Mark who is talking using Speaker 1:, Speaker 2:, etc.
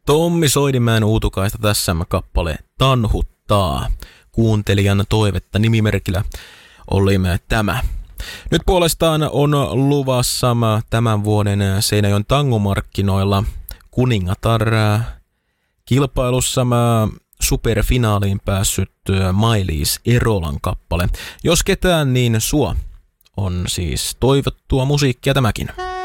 Speaker 1: Tommi Soidimäen Uutukaista tässä kappale Tanhuttaa. Kuuntelijan toivetta nimimerkillä olimme tämä. Nyt puolestaan on luvassa tämän vuoden Seinäjoen tangomarkkinoilla kuningatar kilpailussa superfinaaliin päässyt Mailis Erolan kappale. Jos ketään, niin sua on siis toivottua musiikkia tämäkin.